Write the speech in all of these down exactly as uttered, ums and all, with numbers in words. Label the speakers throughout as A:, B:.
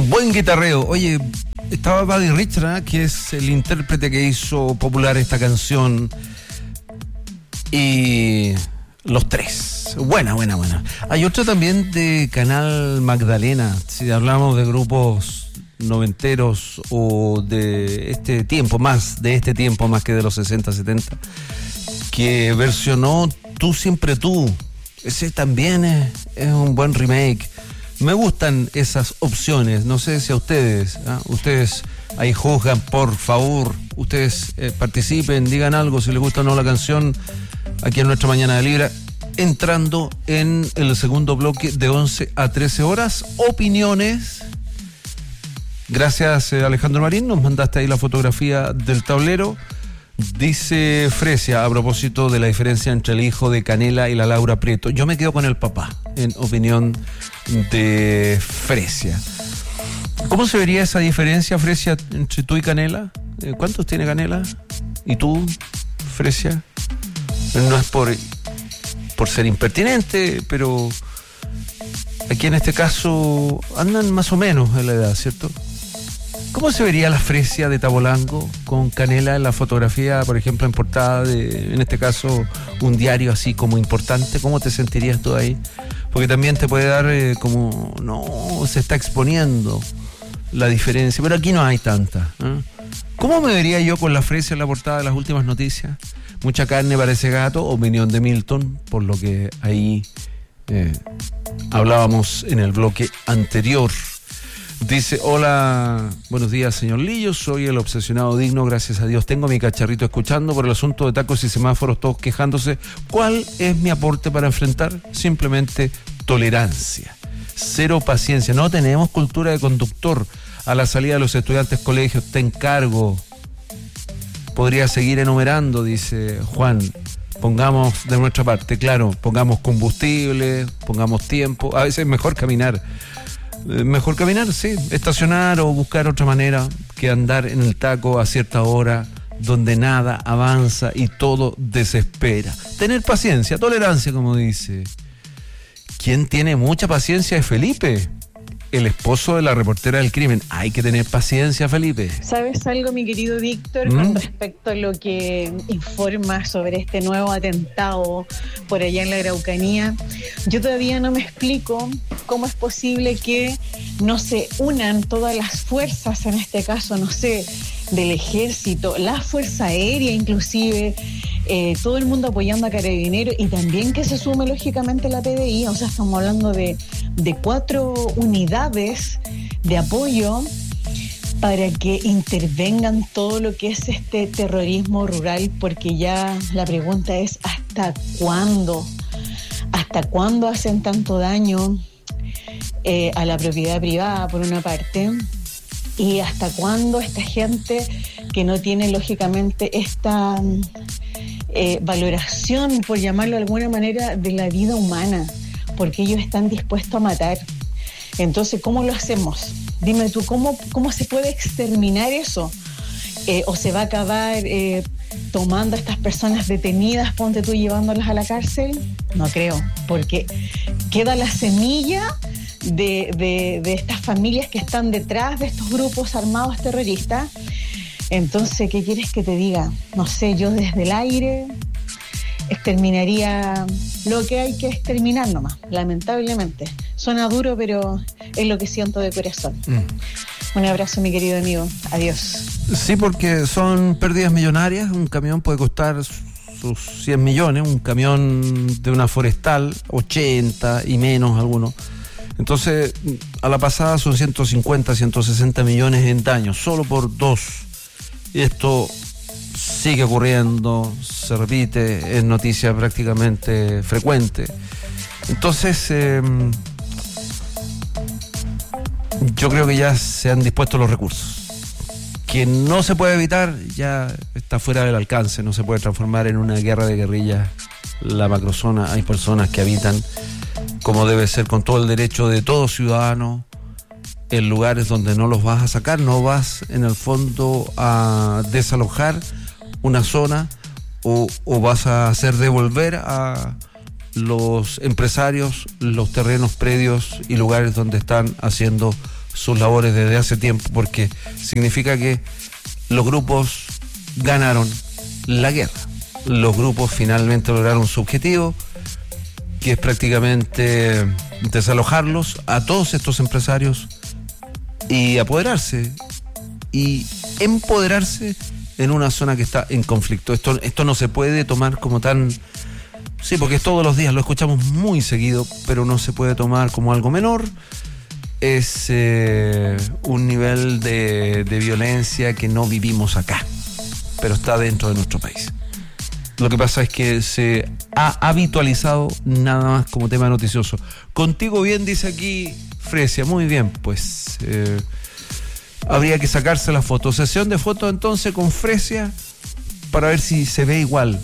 A: Buen guitarreo. Oye, estaba Buddy Richard, ¿eh? Que es el intérprete que hizo popular esta canción. Y los tres. Buena, buena, buena. Hay otro también de Canal Magdalena. Si hablamos de grupos noventeros o de este tiempo, más de este tiempo, más que de los sesenta, setenta, que versionó Tú Siempre Tú. Ese también es, es un buen remake. Me gustan esas opciones. No sé si a ustedes, ¿eh? Ustedes ahí juzgan, por favor. Ustedes eh, participen, digan algo si les gusta o no la canción. Aquí en nuestra Mañana de Libra, entrando en el segundo bloque de once a trece horas. Opiniones. Gracias, eh, Alejandro Marín. Nos mandaste ahí la fotografía del tablero. Dice Fresia, a propósito de la diferencia entre el hijo de Canela y la Laura Prieto. Yo me quedo con el papá, en opinión de Fresia. ¿Cómo se vería esa diferencia, Fresia, entre tú y Canela? ¿Cuántos tiene Canela? ¿Y tú, Fresia? No es por, por ser impertinente, pero aquí en este caso andan más o menos en la edad, ¿cierto? ¿Cómo se vería la Fresia de Tabolango con Canela en la fotografía, por ejemplo, en portada de, en este caso, un diario así como importante? ¿Cómo te sentirías tú ahí? Porque también te puede dar eh, como, no, se está exponiendo la diferencia, pero aquí no hay tanta, ¿eh? ¿Cómo me vería yo con la Fresia en la portada de las últimas noticias? Mucha carne parece gato, opinión de Milton, por lo que ahí eh, hablábamos en el bloque anterior. Dice, hola, buenos días, señor Lillo, soy el obsesionado digno, gracias a Dios. Tengo mi cacharrito escuchando por el asunto de tacos y semáforos, todos quejándose. ¿Cuál es mi aporte para enfrentar? Simplemente tolerancia, cero paciencia. No tenemos cultura de conductor. A la salida de los estudiantes colegios, te encargo. Podría seguir enumerando, dice Juan. Pongamos de nuestra parte, claro, pongamos combustible, pongamos tiempo. A veces es mejor caminar. Mejor caminar, sí, estacionar o buscar otra manera que andar en el taco a cierta hora donde nada avanza y todo desespera. Tener paciencia, tolerancia, como dice. ¿Quién tiene mucha paciencia es Felipe, el esposo de la reportera del crimen? Hay que tener paciencia, Felipe.
B: ¿Sabes algo, mi querido Víctor, ¿Mm? con respecto a lo que informa sobre este nuevo atentado por allá en la Araucanía? Yo todavía no me explico cómo es posible que no se unan todas las fuerzas, en este caso, no sé, del ejército, la Fuerza Aérea inclusive, eh, todo el mundo apoyando a Carabineros y también que se sume lógicamente la P D I. O sea, estamos hablando de, de cuatro unidades de apoyo para que intervengan todo lo que es este terrorismo rural, porque ya la pregunta es ¿hasta cuándo? ¿Hasta cuándo hacen tanto daño eh, a la propiedad privada, por una parte? ¿Y hasta cuándo esta gente que no tiene lógicamente esta eh, valoración, por llamarlo de alguna manera, de la vida humana? Porque ellos están dispuestos a matar. Entonces, ¿cómo lo hacemos? Dime tú, ¿cómo, cómo se puede exterminar eso? Eh, ¿O se va a acabar eh, tomando a estas personas detenidas, ponte tú, llevándolas a la cárcel? No creo, porque queda la semilla de, de, de estas familias que están detrás de estos grupos armados terroristas. Entonces, ¿qué quieres que te diga? No sé, yo desde el aire exterminaría lo que hay que exterminar nomás, lamentablemente. Suena duro, pero es lo que siento de corazón. Mm. Un abrazo, mi querido amigo. Adiós.
A: Sí, porque son pérdidas millonarias. Un camión puede costar sus cien millones, un camión de una forestal, ochenta y menos algunos. Entonces, a la pasada son ciento cincuenta, ciento sesenta millones en daños, solo por dos. Y esto sigue ocurriendo, se repite, es noticia prácticamente frecuente. Entonces, eh, yo creo que ya se han dispuesto los recursos. Que no se puede evitar, ya está fuera del alcance, no se puede transformar en una guerra de guerrillas la macrozona. Hay personas que habitan, como debe ser, con todo el derecho de todo ciudadano, en lugares donde no los vas a sacar, no vas en el fondo a desalojar una zona o, o vas a hacer devolver a los empresarios los terrenos, predios y lugares donde están haciendo sus labores desde hace tiempo, porque significa que los grupos ganaron la guerra. Los grupos finalmente lograron su objetivo, que es prácticamente desalojarlos a todos estos empresarios y apoderarse y empoderarse en una zona que está en conflicto. Esto, esto no se puede tomar como tan... Sí, porque es todos los días, lo escuchamos muy seguido, pero no se puede tomar como algo menor. Es eh, un nivel de, de violencia que no vivimos acá, pero está dentro de nuestro país. Lo que pasa es que se ha habitualizado nada más como tema noticioso. Contigo bien, dice aquí Fresia. Muy bien, pues eh, habría que sacarse la foto. Sesión de fotos entonces con Fresia para ver si se ve igual.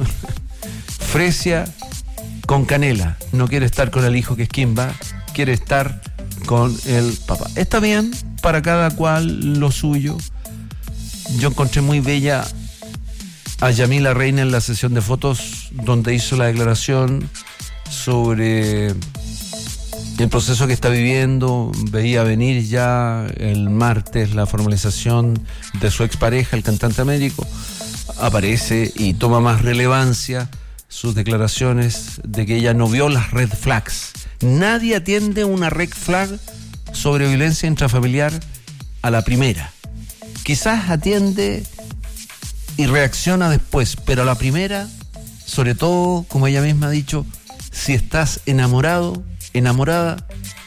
A: Fresia con Canela. No quiere estar con el hijo que es Kimba, quiere estar con el papá. Está bien, para cada cual lo suyo. Yo encontré muy bella a Yamila Reina en la sesión de fotos donde hizo la declaración sobre el proceso que está viviendo. Veía venir ya el martes la formalización de su expareja, el cantante Américo. Aparece y toma más relevancia sus declaraciones de que ella no vio las red flags. Nadie atiende una red flag sobre violencia intrafamiliar a la primera. Quizás atiende y reacciona después, pero a la primera, sobre todo, como ella misma ha dicho, si estás enamorado, enamorada,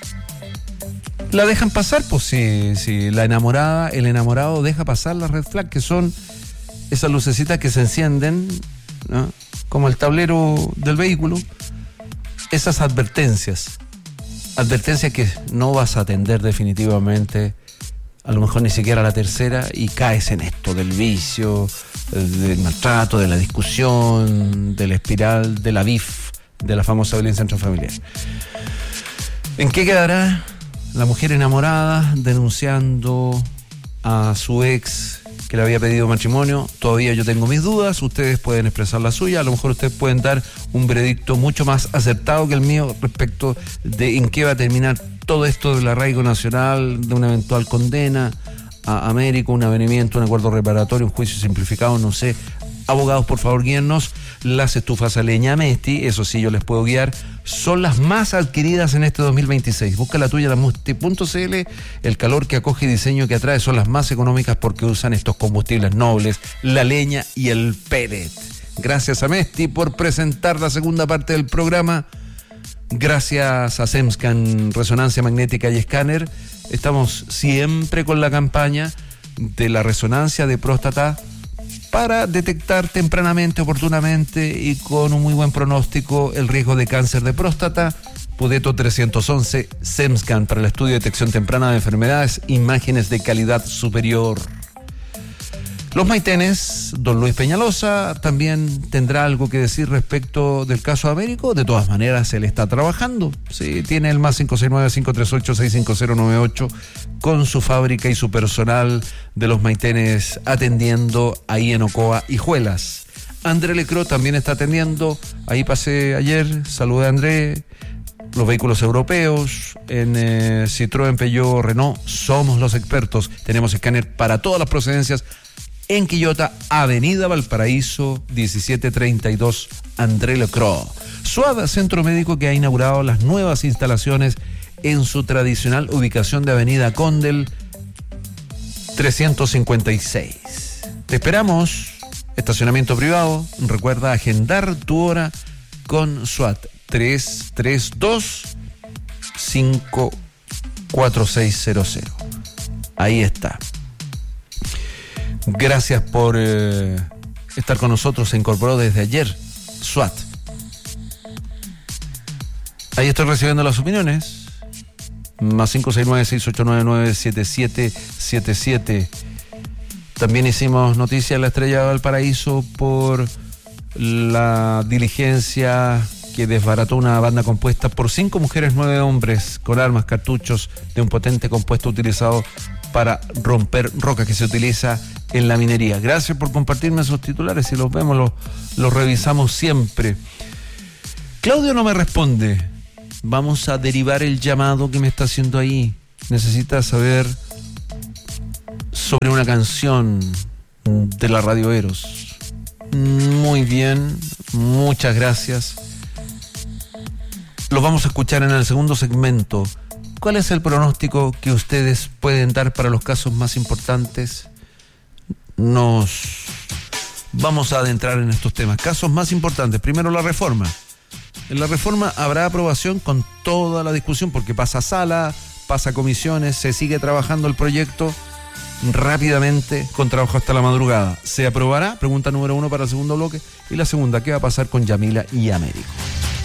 A: la dejan pasar. Pues si, si la enamorada, el enamorado deja pasar las red flags, que son esas lucecitas que se encienden, ¿no?, como el tablero del vehículo, esas advertencias, advertencias que no vas a atender definitivamente, a lo mejor ni siquiera a la tercera, y caes en esto del vicio, del maltrato, de la discusión, de la espiral, de la B I F, de la famosa violencia intrafamiliar. ¿En qué quedará la mujer enamorada denunciando a su ex que le había pedido matrimonio? Todavía yo tengo mis dudas, ustedes pueden expresar la suya, a lo mejor ustedes pueden dar un veredicto mucho más acertado que el mío respecto de en qué va a terminar todo esto del arraigo nacional, de una eventual condena a Américo, un avenimiento, un acuerdo reparatorio, un juicio simplificado, no sé. Abogados, por favor, guíennos. Las estufas a leña Mesti, eso sí yo les puedo guiar, son las más adquiridas en este dos mil veintiséis. Busca la tuya, la musti punto c l. El calor que acoge y diseño que atrae son las más económicas porque usan estos combustibles nobles, la leña y el pellet. Gracias a Mesti por presentar la segunda parte del programa. Gracias a Semscan Resonancia Magnética y Escáner. Estamos siempre con la campaña de la resonancia de próstata para detectar tempranamente, oportunamente y con un muy buen pronóstico el riesgo de cáncer de próstata. Pudeto trescientos once, Semscan para el estudio de detección temprana de enfermedades, imágenes de calidad superior. Los Maitenes, don Luis Peñalosa, también tendrá algo que decir respecto del caso Américo. De todas maneras, él está trabajando. Sí, tiene el más cinco seis nueve, cinco tres ocho, seis cinco cero nueve ocho con su fábrica y su personal de los Maitenes atendiendo ahí en Ocoa y Juelas. André Lecro también está atendiendo. Ahí pasé ayer, saludé a André. Los vehículos europeos, en eh, Citroën, Peugeot, Renault, somos los expertos. Tenemos escáner para todas las procedencias. En Quillota, Avenida Valparaíso, diecisiete treinta y dos, André Lecro. Suada, centro médico que ha inaugurado las nuevas instalaciones en su tradicional ubicación de Avenida Condel, trescientos cincuenta y seis. Te esperamos, estacionamiento privado. Recuerda agendar tu hora con SWAT, tres tres dos, cinco cuatro seis cero cero. Ahí está. Gracias por eh, estar con nosotros. Se incorporó desde ayer SWAT. Ahí estoy recibiendo las opiniones. Más cinco seis nueve, seis ocho nueve nueve, siete siete siete siete. También hicimos noticia en la Estrella de Valparaíso por la diligencia que desbarató una banda compuesta por cinco mujeres, nueve hombres, con armas, cartuchos de un potente compuesto utilizado para romper rocas, que se utiliza en la minería. Gracias por compartirme esos titulares. Si los vemos, los, los revisamos siempre. Claudio no me responde. Vamos a derivar el llamado que me está haciendo ahí. necesita saber sobre una canción de la Radio Eros. Muy bien, muchas gracias. Los vamos a escuchar en el segundo segmento. ¿Cuál es el pronóstico que ustedes pueden dar para los casos más importantes? Nos vamos a adentrar en estos temas. Casos más importantes. Primero, la reforma. En la reforma habrá aprobación con toda la discusión porque pasa a sala, pasa a comisiones, se sigue trabajando el proyecto rápidamente con trabajo hasta la madrugada. ¿Se aprobará? Pregunta número uno para el segundo bloque. Y la segunda, ¿qué va a pasar con Yamila y Américo?